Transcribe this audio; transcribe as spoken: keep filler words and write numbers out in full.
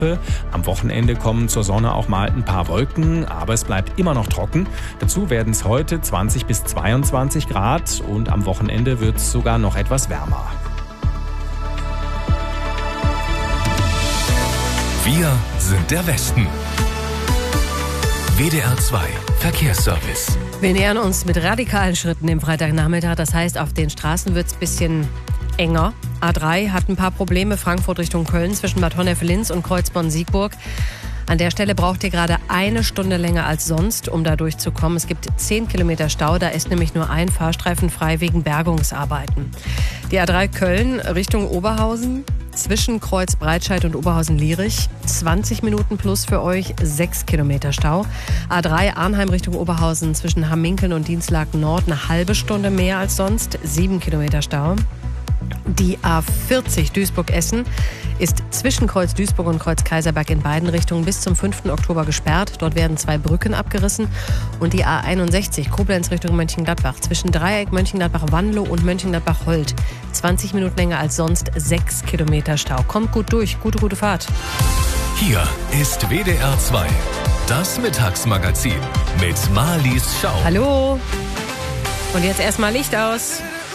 Am Wochenende kommen zur Sonne auch mal ein paar Wolken, aber es bleibt immer noch trocken. Dazu werden es heute zwanzig bis zweiundzwanzig Grad und am Wochenende wird es sogar noch etwas wärmer. Wir sind der Westen. W D R zwei Verkehrsservice. Wir nähern uns mit radikalen Schritten dem Freitagnachmittag. Das heißt, auf den Straßen wird es ein bisschen enger. A drei hat ein paar Probleme. Frankfurt Richtung Köln zwischen Bad Honnef-Linz und Kreuzborn-Siegburg. An der Stelle braucht ihr gerade eine Stunde länger als sonst, um da durchzukommen. Es gibt zehn Kilometer Stau. Da ist nämlich nur ein Fahrstreifen frei wegen Bergungsarbeiten. Die A drei Köln Richtung Oberhausen. Zwischen Kreuz Breitscheid und Oberhausen-Lierich. zwanzig Minuten plus für euch, sechs Kilometer Stau. A drei Arnheim Richtung Oberhausen zwischen Hamminkeln und Dienstlaken Nord eine halbe Stunde mehr als sonst, sieben Kilometer Stau. Die A vierzig Duisburg-Essen ist zwischen Kreuz Duisburg und Kreuz Kaiserberg in beiden Richtungen bis zum fünften Oktober gesperrt. Dort werden zwei Brücken abgerissen. Und die A einundsechzig Koblenz Richtung Mönchengladbach zwischen Dreieck, Mönchengladbach-Wandelow und Mönchengladbach-Holt. zwanzig Minuten länger als sonst, sechs Kilometer Stau. Kommt gut durch, gute, gute Fahrt. Hier ist W D R zwei, das Mittagsmagazin mit Marlies Schau. Hallo. Und jetzt erstmal Licht aus.